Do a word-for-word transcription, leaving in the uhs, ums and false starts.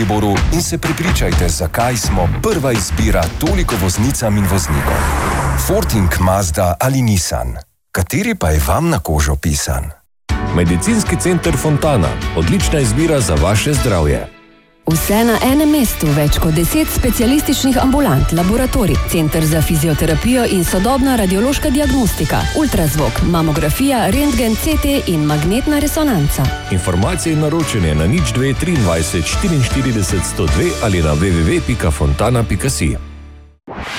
Mariboru in se prepričajte, zakaj smo prva izbira toliko voznicam in voznikom. Forting, Mazda ali Nissan. Kateri pa je vam na kožo pisan? Medicinski center Fontana. Odlična izbira za vaše zdravje. Vse na enem mestu, več kot deset specialističnih ambulant, laboratorij, center za fizioterapijo in sodobna radiološka diagnostika, ultrazvok, mamografija, rentgen, C T in magnetna resonanca. Informacije in naročanje na nič dve triindvajset štiriinštirideset sto dve ali na w w w pika fontana pika si.